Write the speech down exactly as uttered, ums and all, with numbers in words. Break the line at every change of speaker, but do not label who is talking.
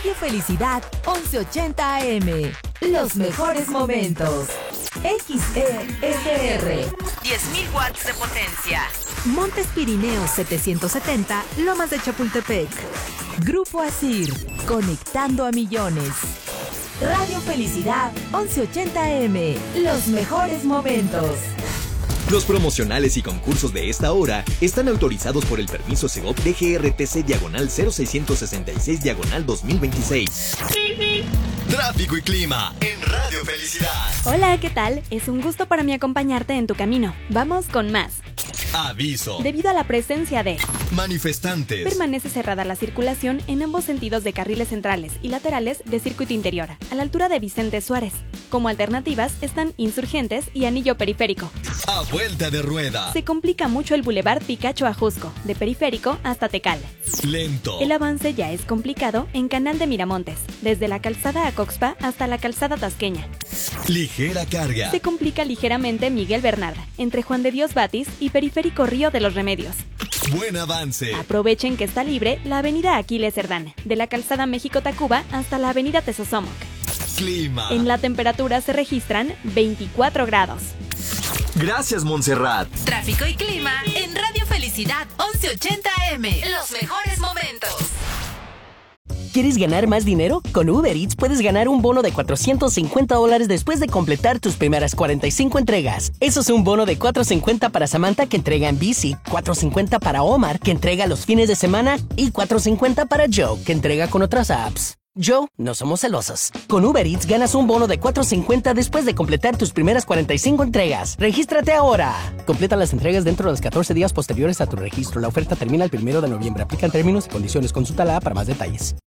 Radio Felicidad once ochenta A M. Los mejores momentos. X E S R.
diez mil watts de potencia.
Montes Pirineos setecientos setenta, Lomas de Chapultepec. Grupo Asir, conectando a millones. Radio Felicidad once ochenta A M. Los mejores momentos.
Los promocionales y concursos de esta hora están autorizados por el permiso Segov D G R T C diagonal cero seiscientos sesenta y seis diagonal dos mil veintiséis. Tráfico y clima en Radio Felicidad.
Hola, ¿qué tal? Es un gusto para mí acompañarte en tu camino. Vamos con más.
Aviso.
Debido a la presencia de
manifestantes,
permanece cerrada la circulación en ambos sentidos de carriles centrales y laterales de circuito interior, a la altura de Vicente Suárez. Como alternativas están Insurgentes y Anillo Periférico.
A vuelta de rueda.
Se complica mucho el Boulevard Picacho Ajusco, de Periférico hasta Tecal.
Lento.
El avance ya es complicado en Canal de Miramontes, desde la calzada Acoxpa hasta la calzada Tasqueña.
Ligera carga.
Se complica ligeramente Miguel Bernard, entre Juan de Dios Batis y Periférico Río de los Remedios.
Buen avance.
Aprovechen que está libre la avenida Aquiles Cerdán, de la calzada México-Tacuba hasta la avenida Tezosomoc.
Clima.
En la temperatura se registran veinticuatro grados.
Gracias, Montserrat.
Tráfico y clima en Radio Felicidad once ochenta A M. Los mejores momentos.
¿Quieres ganar más dinero? Con Uber Eats puedes ganar un bono de cuatrocientos cincuenta dólares después de completar tus primeras cuarenta y cinco entregas. Eso es un bono de cuatrocientos cincuenta para Samantha, que entrega en bici, cuatrocientos cincuenta para Omar, que entrega los fines de semana, y cuatrocientos cincuenta para Joe, que entrega con otras apps. Joe, no somos celosos. Con Uber Eats ganas un bono de cuatrocientos cincuenta después de completar tus primeras cuarenta y cinco entregas. ¡Regístrate ahora! Completa las entregas dentro de los catorce días posteriores a tu registro. La oferta termina el primero de noviembre. Aplican términos y condiciones. Consulta la app para más detalles.